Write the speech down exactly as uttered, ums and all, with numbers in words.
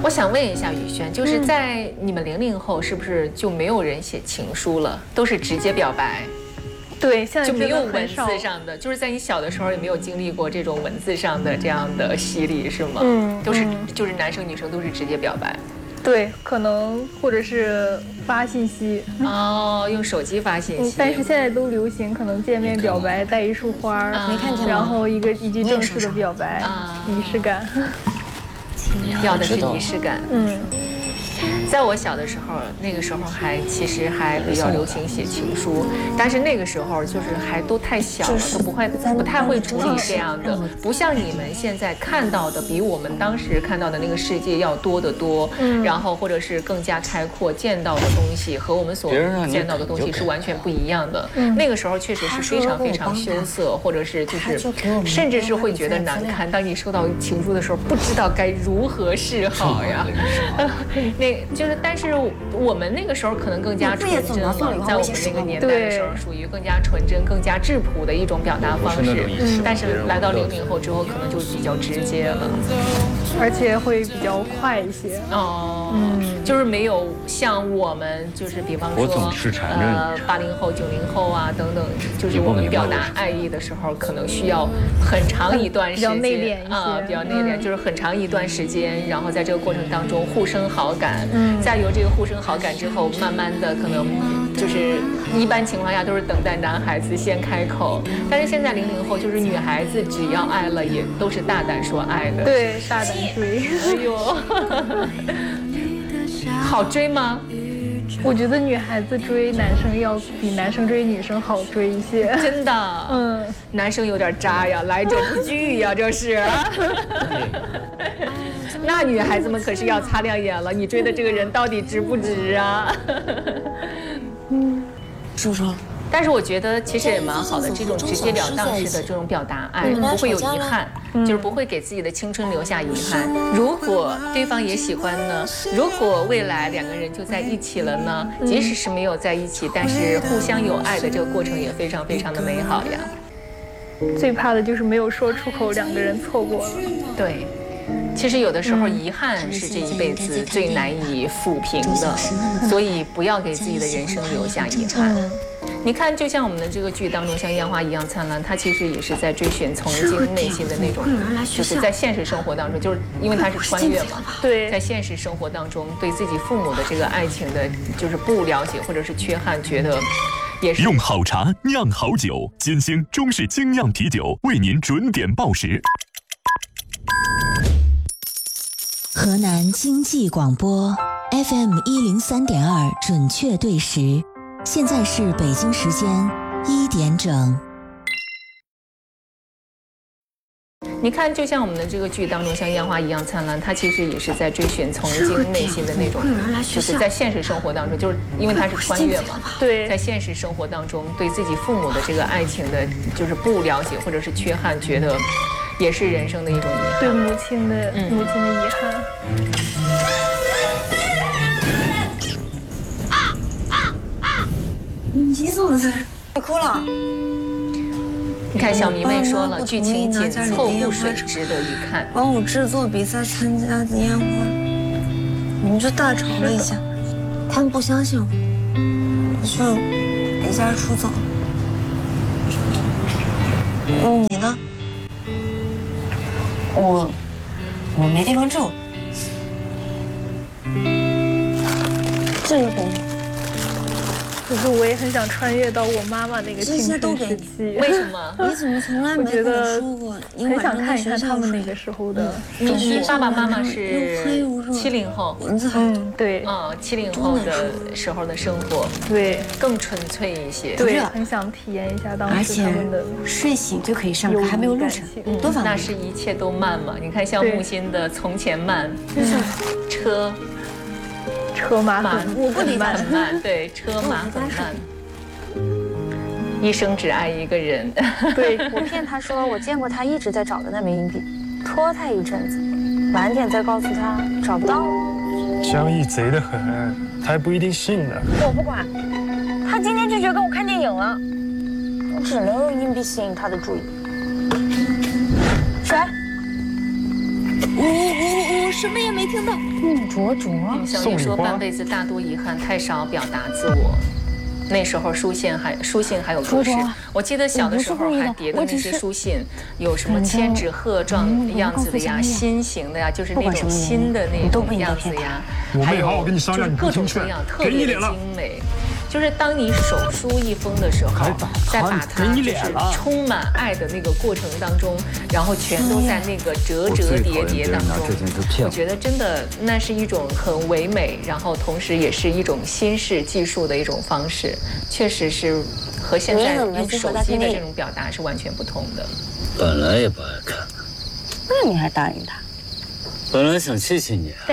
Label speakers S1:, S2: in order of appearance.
S1: 我想问一下宇轩，就是在你们零零后，是不是就没有人写情书了，都是直接表白？
S2: 对，现在
S1: 就没有文字上的，就是在你小的时候也没有经历过这种文字上的这样的洗礼，是吗？嗯，都是就是男生女生都是直接表白。
S2: 对，可能或者是发信息
S1: 哦，用手机发信息。
S2: 但是现在都流行，可能见面表白，带一束花，
S3: 没看见吗？
S2: 然后一个一句正式的表白，仪式感。
S1: 要的是仪式感。嗯。在我小的时候，那个时候还其实还比较流行写情书，但是那个时候就是还都太小了，都不会不太会处理这样的，不像你们现在看到的比我们当时看到的那个世界要多得多，然后或者是更加开阔，见到的东西和我们所见到的东西是完全不一样的。那个时候确实是非常非常羞涩，或者是就是甚至是会觉得难堪。当你收到情书的时候，不知道该如何是好呀。那就是，但是我们那个时候可能更加纯真了，在我们那个年代的时候，属于更加纯真、更加质朴的一种表达方式。但是来到零零后之后，可能就比较直接了，
S2: 而且会比较快一些。
S1: 哦，嗯，就是没有像我们，就是比方说，呃，八零后、九零后啊等等，就是我们表达爱意的时候，可能需要很长一段时间，
S2: 比较内敛
S1: 啊，比较内敛，就是很长一段时间，然后在这个过程当中互生好感。嗯，再有这个互生好感之后，慢慢的可能就是一般情况下都是等待男孩子先开口，但是现在零零后就是女孩子只要爱了，也都是大胆说爱的。
S2: 对，大胆追。
S1: 哎呦，好追吗？
S2: 我觉得女孩子追男生要比男生追女生好追一些。
S1: 真的，嗯，男生有点渣呀，来者不拒呀，这是。那女孩子们可是要擦亮眼了，你追的这个人到底值不值啊？
S3: 嗯，叔叔。
S1: 但是我觉得其实也蛮好的，这种直截了当式的这种表达爱，不会有遗憾，就是不会给自己的青春留下遗憾。如果对方也喜欢呢？如果未来两个人就在一起了呢？即使是没有在一起，但是互相有爱的这个过程也非常非常的美好呀。
S2: 最怕的就是没有说出口，两个人错过了。
S1: 对。其实有的时候遗憾是这一辈子最难以抚平的，所以不要给自己的人生留下遗憾。你看，就像我们的这个剧当中，像烟花一样灿烂，它其实也是在追寻曾经内心的那种，就是在现实生活当中，就是因为它是穿越嘛，
S2: 对，
S1: 在现实生活当中对自己父母的这个爱情的，就是不了解或者是缺憾，觉得。
S4: 用好茶酿好酒，金星中式精酿啤酒为您准点报时。
S5: 河南经济广播 F M 一零三点二准确对时，现在是北京时间一点整。
S1: 你看，就像我们的这个剧当中，像烟花一样灿烂，它其实也是在追寻曾经内心的那种，就是在现实生活当中，就是因为它是穿越嘛，
S2: 对，
S1: 在现实生活当中对自己父母的这个爱情的，就是不了解或者是缺憾，觉得也是人生的一种遗憾，
S2: 对母亲的、嗯、母亲的遗憾。
S3: 啊啊啊！你急死我了，快哭了。
S1: 你看，小迷妹说了，剧情紧凑不水，值得一看。
S3: 帮我制作比赛参加的烟花，我们就大吵了一下，他们不相信我，我就离家出走。嗯，你呢？我我没地方住，这一本。
S2: 可是我也很想穿越到我妈妈那个青春时期。
S1: 为什么？
S3: 你怎么从来没跟我说过？
S2: 很想看一看他们那个时候的。
S1: 你你爸爸妈妈是七零后，
S2: 嗯，对，
S1: 啊，七零后的时候的生活，
S2: 对，
S1: 更纯粹一些。
S2: 对，很想体验一下当时他们的。
S3: 睡醒就可以上课，还没有路程，多方便。
S1: 那是一切都慢嘛？你看，像木心的《从前慢》，车。
S2: 车马很，
S3: 我不理
S1: 很慢，对，车马很慢。一生只爱一个人。
S6: 对，我骗他说我见过他一直在找的那枚硬币，拖他一阵子，晚点再告诉他找不到了。
S7: 江毅贼得很，他还不一定信呢。
S6: 我不管，他今天拒绝跟我看电影了，我只能用硬币吸引他的注意。谁？
S3: 我我我是什么也没听到。
S6: 嗯，灼灼。
S1: 小妮说半辈子大多遗憾，太少表达自我。那时候书信还书信还有格式，我记得小的时候还叠的那些书信，有什么千纸鹤状样子的呀，心形的呀，就是那种心的那种样子呀，还有就是各种各样，特别的精美。就是当你手书一封的时候，再把它就是充满爱的那个过程当中，然后全都在那个折折叠叠当中，我觉得真的那是一种很唯美，然后同时也是一种新式技术的一种方式，确实是和现在用手机的这种表达是完全不同的。
S8: 本来也不爱看，
S6: 那你还答应他？
S8: 本来想气气你。